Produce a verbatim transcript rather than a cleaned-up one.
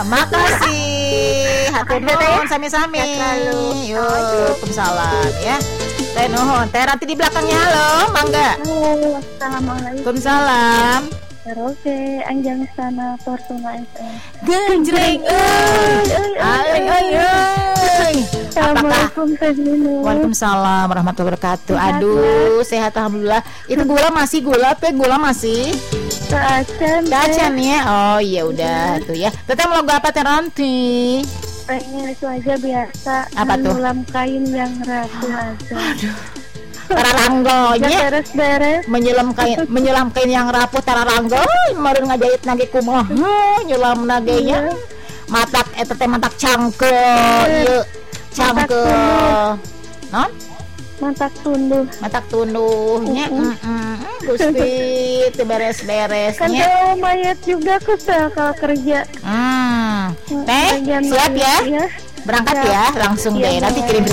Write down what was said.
makasih. Hatur nuhun sami-sami. Yuk, Waalaikumsalam ya. Teh nuhun. Teh Ranti di belakangnya, halo, mangga. Halo, assalamualaikum. Waalaikumsalam. Oke, Anjang sana Fortuna F M. Genjreng euy. Euy euy euy. Assalamualaikum Teh Nunu. Waalaikumsalam warahmatullahi wabarakatuh. Aduh, sehat alhamdulillah. Itu gula masih gula, teh gula masih. Keacan. Keacan ya. Oh, iya udah tuh ya. Teteh mau lagu apa Teh Ranti? Pengen itu aja biasa. Apa tuh? Menyulam kain yang rapuh aja. Aduh. Tararanggonya beres-beres menyelam kain menyelam kain yang rapuh tararanggo meureun ngajahit nage kumaha nyelam nagenya matak eta teh matak cangke ieu cangke non matak tunduh matak tunduhnya heeh Gusti teu beres-beresnya kan kalau mayat juga kesel kalau kerja hmm teh siap ya berangkat ya langsung deh nanti kirim